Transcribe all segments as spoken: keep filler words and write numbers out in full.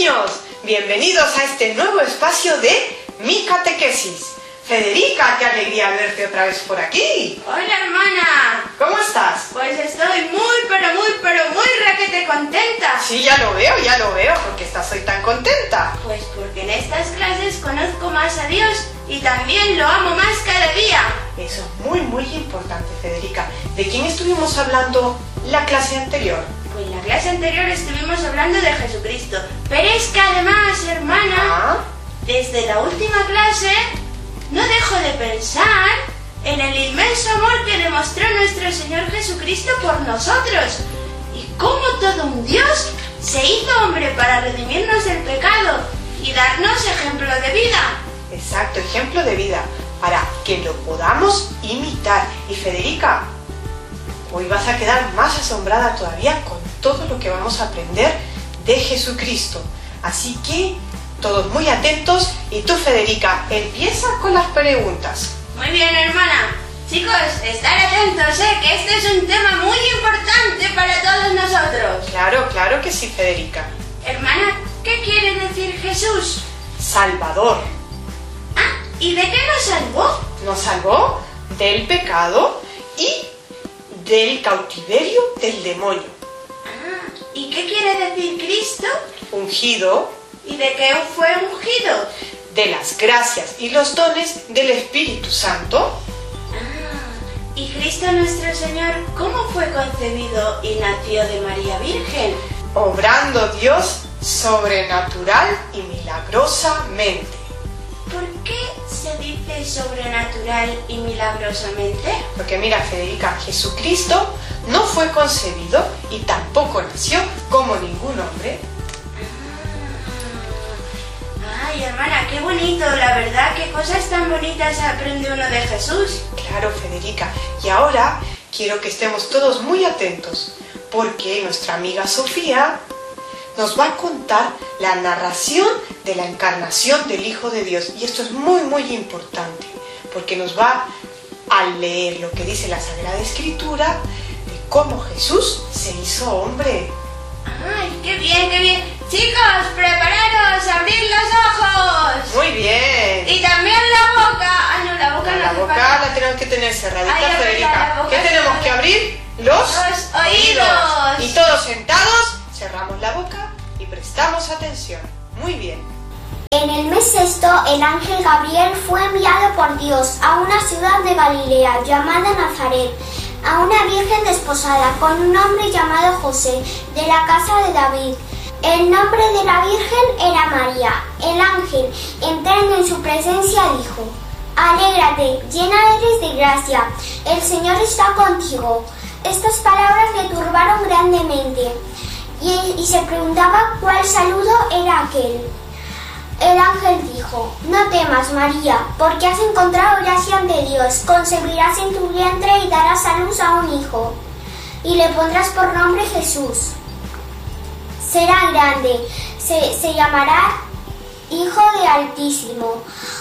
niños, bienvenidos a este nuevo espacio de Mi Catequesis. Federica, qué alegría verte otra vez por aquí. Hola, hermana. ¿Cómo estás? Pues estoy muy, pero muy, pero muy requete contenta. Sí, ya lo veo, ya lo veo. ¿Por qué estás hoy tan contenta? Pues porque en estas clases conozco más a Dios y también lo amo más cada día. Eso es muy, muy importante, Federica. ¿De quién estuvimos hablando la clase anterior? Pues en la clase anterior estuvimos hablando de Jesucristo. Pero es que además, hermana, ¿Ah? desde la última clase no dejo de pensar en el inmenso amor que demostró nuestro Señor Jesucristo por nosotros y cómo todo un Dios se hizo hombre para redimirnos del pecado y darnos ejemplo de vida. Exacto, ejemplo de vida, para que lo podamos imitar. Y Federica, hoy vas a quedar más asombrada todavía con todo lo que vamos a aprender de Jesucristo. Así que todos muy atentos y tú, Federica, empieza con las preguntas. Muy bien, hermana. Chicos, estar atentos, ¿eh? Que este es un tema muy importante para todos nosotros. Claro, claro que sí, Federica. Hermana, ¿qué quiere decir Jesús? Salvador. Ah, ¿y de qué nos salvó? Nos salvó del pecado y del cautiverio del demonio. Ah, ¿y qué quiere decir Cristo? Ungido. ¿Y de qué fue ungido? De las gracias y los dones del Espíritu Santo. Ah, ¿y Cristo nuestro Señor cómo fue concebido y nació de María Virgen? Obrando Dios sobrenatural y milagrosamente. ¿Por qué se dice sobrenatural y milagrosamente? Porque mira, Federica, Jesucristo no fue concebido y tampoco nació como ningún hombre. Ay, hermana, qué bonito, la verdad, qué cosas tan bonitas aprende uno de Jesús. Claro, Federica. Y ahora quiero que estemos todos muy atentos, porque nuestra amiga Sofía nos va a contar la narración de la encarnación del Hijo de Dios. Y esto es muy, muy importante, porque nos va a leer lo que dice la Sagrada Escritura de cómo Jesús se hizo hombre. Ay, qué bien, qué bien. Chicos, prepararos, abrid los ojos. Muy bien. Y también la boca. Ah, no, la boca no. La hace boca falta. la tenemos que tener cerradita, Ay, la Federica. verdad, la boca ¿Qué sí, tenemos la que boca. abrir? Los, Los oídos. Y todos sentados, cerramos la boca y prestamos atención. Muy bien. En el mes sexto, el ángel Gabriel fue enviado por Dios a una ciudad de Galilea llamada Nazaret, a una virgen desposada con un hombre llamado José, de la casa de David. El nombre de la virgen era María. El ángel, entrando en su presencia, dijo: Alégrate, llena eres de gracia, el Señor está contigo. Estas palabras le turbaron grandemente y, y se preguntaba cuál saludo era aquel. El ángel dijo: No temas, María, porque has encontrado gracia ante Dios. Concebirás en tu vientre y darás a luz a un hijo, y le pondrás por nombre Jesús. Será grande, se, se llamará Hijo de Altísimo.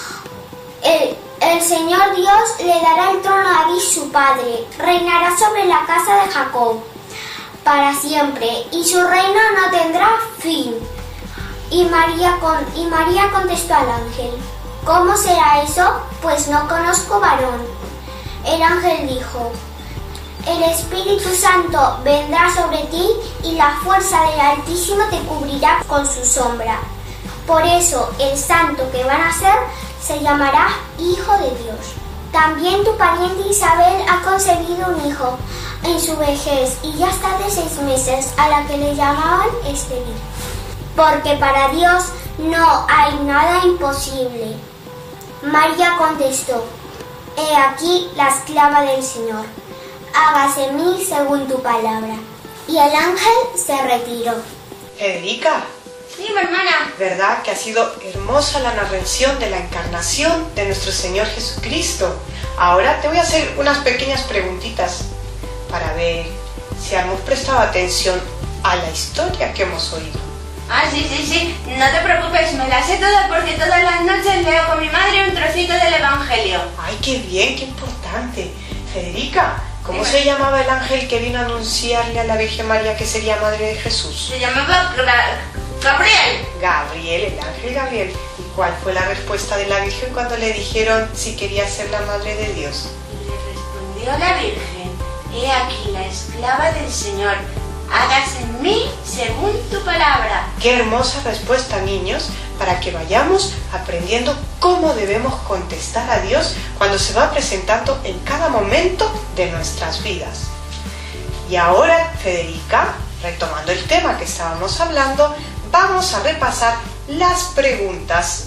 El, el Señor Dios le dará el trono a David su padre. Reinará sobre la casa de Jacob para siempre, y su reino no tendrá fin. Y María, con, y María contestó al ángel: ¿Cómo será eso? Pues no conozco varón. El ángel dijo: El Espíritu Santo vendrá sobre ti y la fuerza del Altísimo te cubrirá con su sombra. Por eso el santo que va a nacer se llamará Hijo de Dios. También tu pariente Isabel ha concebido un hijo en su vejez y ya está de seis meses, a la que le llamaban estéril. Porque para Dios no hay nada imposible. María contestó: He aquí la esclava del Señor. Hágase en mí según tu palabra. Y el ángel se retiró. Federica, Sí, mi hermana. ¿verdad que ha sido hermosa la narración de la encarnación de nuestro Señor Jesucristo? Ahora te voy a hacer unas pequeñas preguntitas para ver si hemos prestado atención a la historia que hemos oído. Ah, sí, sí, sí. No te preocupes, me la sé toda porque todas las noches leo con mi madre un trocito del Evangelio. ¡Ay, qué bien, qué importante! Federica, ¿cómo Sí, se llamaba el ángel que vino a anunciarle a la Virgen María que sería madre de Jesús? Se llamaba Gra- Gabriel. Gabriel, el ángel Gabriel. ¿Y cuál fue la respuesta de la Virgen cuando le dijeron si quería ser la madre de Dios? Y le respondió la Virgen: he aquí la esclava del Señor, hágase en mí según tu palabra. Qué hermosa respuesta, niños, para que vayamos aprendiendo cómo debemos contestar a Dios cuando se va presentando en cada momento de nuestras vidas. Y ahora, Federica, retomando el tema que estábamos hablando, vamos a repasar las preguntas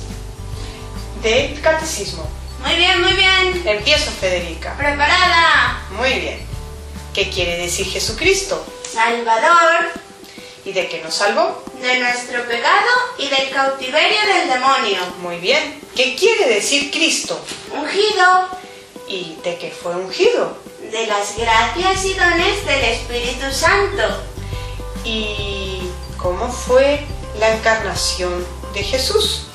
del catecismo. Muy bien, muy bien. Empiezo, Federica. Preparada. Muy bien. ¿Qué quiere decir Jesucristo? Salvador. ¿Y de qué nos salvó? De nuestro pecado y del cautiverio del demonio. Muy bien. ¿Qué quiere decir Cristo? Ungido. ¿Y de qué fue ungido? De las gracias y dones del Espíritu Santo. ¿Y cómo fue la encarnación de Jesús?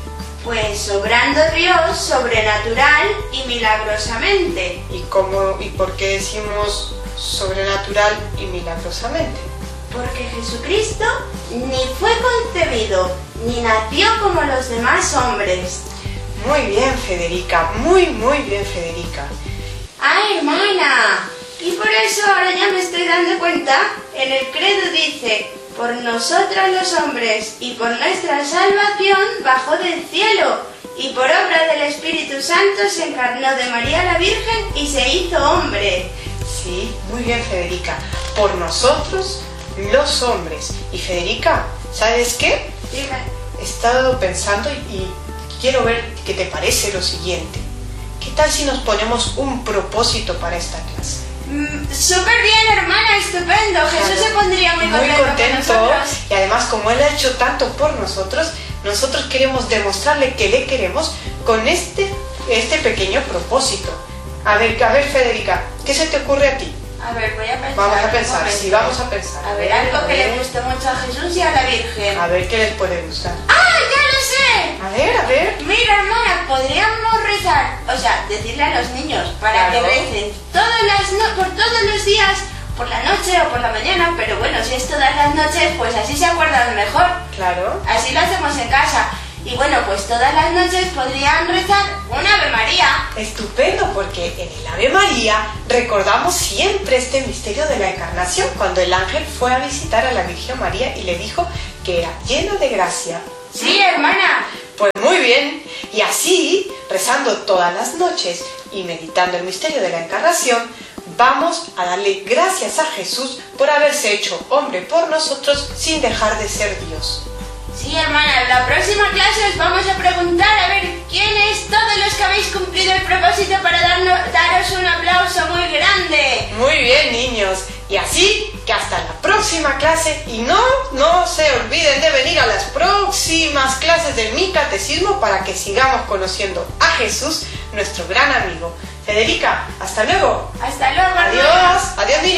Pues obrando Dios sobrenatural y milagrosamente. ¿Y cómo y por qué decimos sobrenatural y milagrosamente? Porque Jesucristo ni fue concebido ni nació como los demás hombres. Muy bien, Federica, muy, muy bien, Federica. ¡Ay, hermana! Y por eso ahora ya me estoy dando cuenta, en el credo dice: por nosotros los hombres y por nuestra salvación bajó del cielo, y por obra del Espíritu Santo se encarnó de María la Virgen y se hizo hombre. Sí, muy bien, Federica. Por nosotros, los hombres. Y Federica, ¿sabes qué? Dime. He estado pensando y, y quiero ver qué te parece lo siguiente. ¿Qué tal si nos ponemos un propósito para esta clase? Mm, súper bien, hermana, estupendo. Jesús Claro, se pondría muy contento, muy contento con nosotros. Y además, como Él ha hecho tanto por nosotros, nosotros queremos demostrarle que le queremos con este, este pequeño propósito. A ver, a ver, Federica, ¿qué se te ocurre a ti? A ver, voy a pensar. Vamos a un pensar, momento. sí, vamos a pensar. A ver, algo que le guste mucho a Jesús y a la Virgen. A ver qué les puede gustar. ¡Ah, ya lo sé! A ver, a ver. Mira, hermana, podríamos rezar, o sea, decirle a los niños para Claro. que recen todas las no por todos los días, por la noche o por la mañana, pero bueno, si es todas las noches, pues así se acuerdan mejor. Claro. Así lo hacemos en casa. Y bueno, pues todas las noches podrían rezar un Ave María. Estupendo, porque en el Ave María recordamos siempre este misterio de la encarnación, cuando el ángel fue a visitar a la Virgen María y le dijo que era llena de gracia. Sí, hermana. Pues muy bien, y así, rezando todas las noches y meditando el misterio de la encarnación, vamos a darle gracias a Jesús por haberse hecho hombre por nosotros sin dejar de ser Dios. Sí, hermana, en la próxima clase os vamos a preguntar a ver quiénes todos los que habéis cumplido el propósito para darnos, daros un aplauso muy grande. Muy bien, niños, y así que hasta la próxima clase, y no, no se olviden de venir a las próximas clases de mi catecismo para que sigamos conociendo a Jesús, nuestro gran amigo. Federica, hasta luego. Hasta luego, hermana. Adiós, adiós, niños.